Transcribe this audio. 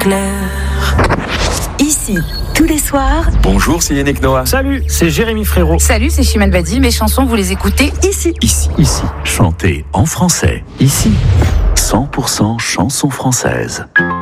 clair. Ici, tous les soirs. Bonjour, c'est Yannick Noah. Salut, c'est Jérémy Frérot. Salut, c'est Chimène Badi. Mes chansons, vous les écoutez ici. Ici. Chantez en français. Ici. 100% chansons françaises.